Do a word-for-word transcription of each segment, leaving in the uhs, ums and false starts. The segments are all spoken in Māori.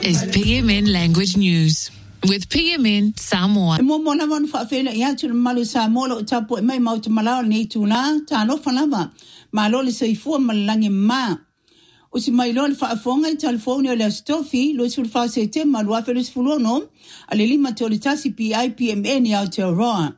is P M N Language News with P M N Samoa. Mo mo na mon fa fela ia tu malu Samoa lo tapo mai mau te malao nei tu na ta no fa lava malo le sei fu malangi ma o si mai lo fa fonga i telefone le stofi lo sul fa se te malu a felis fulono ale lima te le tasi P I P M N ia te roa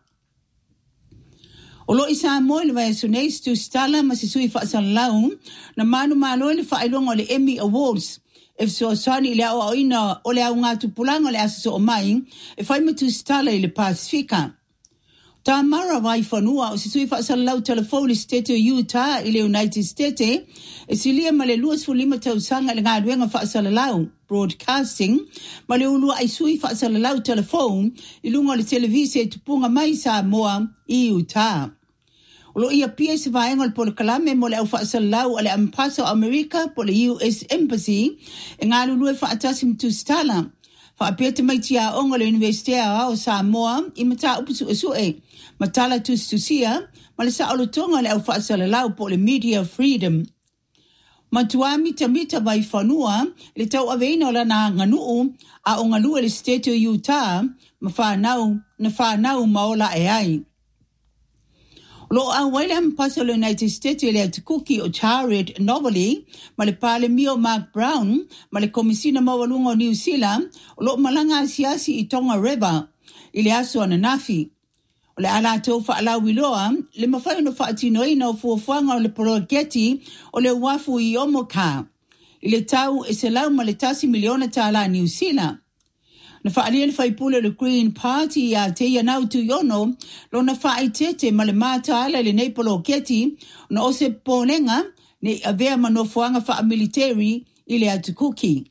o lo isa mo le vai sunes tu stala ma si sui fa salau na manu malo le fa ilongo le Emmy Awards. If so sani le o ina o le nga tu pulanga le aso o mai e fai me tu stala le Pacifica ta mara vai fanua o si sui fa salau telefone state Utah ile United States e silia male luas fu lima tau sanga le nga duenga fa salau broadcasting male ulu ai sui fa salau telefone ilunga le televise tupunga mai sa moa i Utah. Lo ia P S vai ngol por kalame mo le au fa salau ale ampaso America por le U S Embassy ngalu lu fa atasim tu stala fa apete mai tia ongole university a Samoa imata upu su e matala tu sia male sa olo tonga le au fa salau por le media freedom matuami tamita vai fanua le tau aveina la na nganu a ongalu le state of Utah mafa nau na fa nau maola e ai. Lo a William Pascal United States le at cookie o Charlotte Novely male pale mio Mark Brown male komisina mawalunga New Zealand lo malanga siasi i Tonga River ile aso na nafi le ala to fa ala wiloa le mafai no fa tino ina fu fuanga le projecti o le wafu i omoka ile tau eselau male tasi miliona tala New Zealand. Na whaalien whaipule le Green Party a te ia nau tu yono, lo na whaitete ma le mata ala le neipolo keti, na ose ponenga, ne avea manofuanga wha military ile atukuki.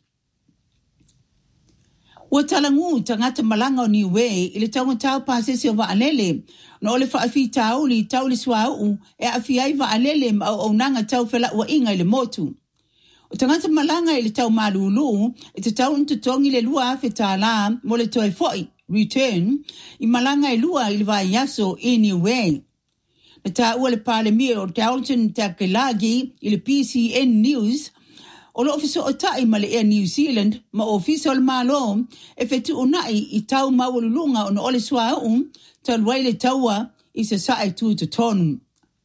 Ua talangu tangata malanga o niwe, ile taunga tau pasese o waalele, na ole whaafi tau li tau li swau, e afi ai waalele ma o nanga tau whela ua inga ile motu. O tangata malanga ili tau malulu, e te tau ntutongi le lua fetala mo le toi foi, return, i malanga i lua ili vai yaso anyway. Na ta ua le pale mia o Dalton Takelagi ili P C N News, o lo ofiso o tai ma le Air New Zealand, ma ofiso le malo, e fetu unai i tau mawalulunga o na ole swa um, tal waile taua i sa sae tu to tonu.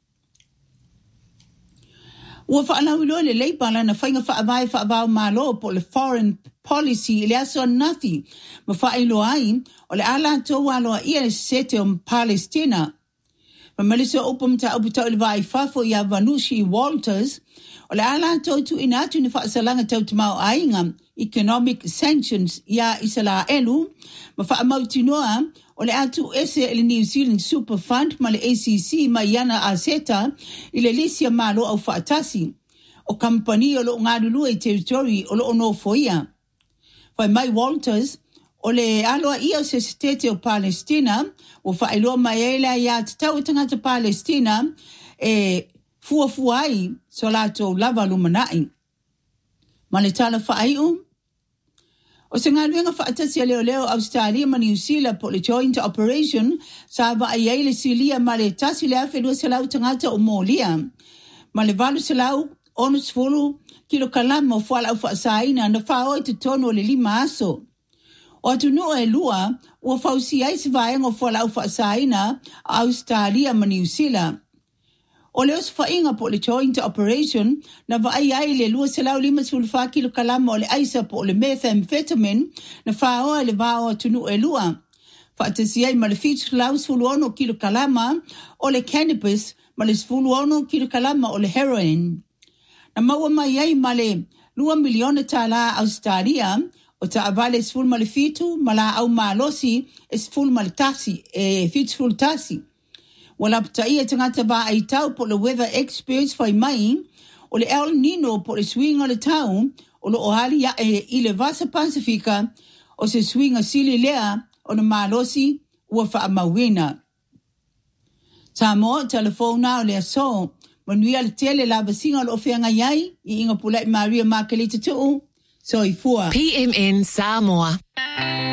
Ua whaanau le leipala na whainga whaavai whaavau malo po le foreign policy ile aso nafi ma whailo ai o le ala toa aloa ia le sete o Palestina. Ma malisa upam ta uputau le vai fafo ia Vanushi Walters o le ala toa tu inatu ni whaasalanga tau tamau ainga economic sanctions ia isala elu ma whaamau tinoa o le atu ese ele New Zealand Super Fund ma le A C C ma iana a seta ile lisia malo au whaatasi o kampani o lo ngadulu e territory o lo ono foia. Whai mai Walters o le aloa ia se state o Palestina o whaeloa mai eila ia tau tangata Palestina e fua fuai so lato lava lumanai. Ma le tala whaeiu o se ngā luenga whaatasi a leo leo Australia ma New Zealand po le joint operation sa wa ai eile silia ma le tasi lea whenua se lau tangata o Mōlia. Ma le valu se lau onus fulu kilo kalama o fuala au whaasaina na whaoi te tono le lima aso. O atu nua e lua ua whausi ai se vaenga o fuala au whaasaina a Australia ma New Zealand. O leo se whainga po le joint operation na wa ai ai le lua se lau lima sulfa kilo kalama o le aisa po le methamphetamine na whaoa le vao atunu e lua. Whaatasi ai ma le fitu lau sulu kilo kalama o le cannabis ma le sulu kilo kalama o le heroin. Na maua mai ai ma le lua miliona tala Australia o ta avale sulu ma le fitu ma la au malosi e sulu ma le tasi e fitu sulu tasi. Wala pata ia tangata ba ai tau po le weather experts fai mai o le El Nino po le swing o le tau o le ohali ya e i le vasa Pasifika o se swing a sili lea o na malosi ua wha amawina. Samoa telefona o le aso manuia le tele la vasinga o le ofeanga iai i inga pulai Maria Makelita tuu so i fua. P M N Samoa.